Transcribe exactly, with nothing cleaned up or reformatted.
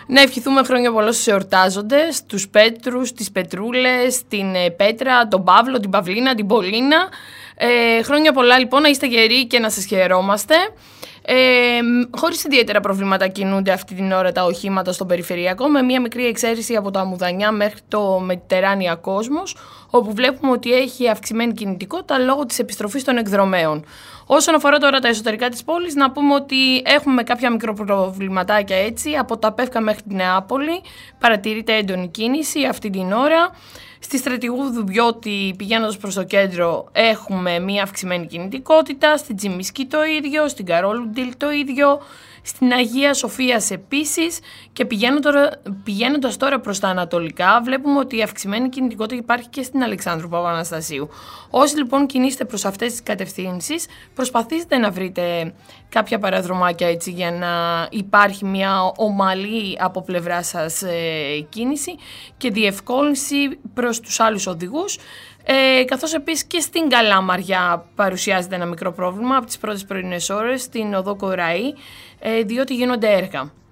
Να ευχηθούμε χρόνια πολλά στους εορτάζοντες, τους Πέτρους, τις Πετρούλες, την Πέτρα, τον Παύλο, την Παυλίνα, την Πολίνα. Ε, χρόνια πολλά λοιπόν, να είστε γεροί και να σας χαιρόμαστε. Ε, χωρίς ιδιαίτερα προβλήματα κινούνται αυτή την ώρα τα οχήματα στον περιφερειακό, με μία μικρή εξαίρεση από το Αμμουδανιά μέχρι το Μετερράνια Κόσμος, όπου βλέπουμε ότι έχει αυξημένη κινητικότητα λόγω της επιστροφής των εκδρομέων. Όσον αφορά τώρα τα εσωτερικά της πόλης, να πούμε ότι έχουμε κάποια μικροπροβληματάκια έτσι, από τα Πεύκα μέχρι την Νεάπολη, παρατηρείται έντονη κίνηση αυτή την ώρα. Στη Στρατηγού Δουμπιώτη, πηγαίνοντας προς το κέντρο, έχουμε μία αυξημένη κινητικότητα, στην Τζιμισκή το ίδιο, στην Καρόλουντιλ το ίδιο, στην Αγία Σοφίας επίσης, και πηγαίνοντας τώρα προς τα ανατολικά βλέπουμε ότι η αυξημένη κινητικότητα υπάρχει και στην Αλεξάνδρου Παπαναστασίου. Όσοι λοιπόν κινείστε προς αυτές τις κατευθύνσεις, προσπαθήστε να βρείτε κάποια παραδρομάκια έτσι για να υπάρχει μια ομαλή από πλευρά σας ε, κίνηση και διευκόλυνση προς τους άλλους οδηγούς. Ε, καθώς επίσης και στην Καλάμαρια παρουσιάζεται ένα μικρό πρόβλημα από τις πρώτες πρωινές ώρες στην οδό Κοραή, ε, διότι γίνονται έργα.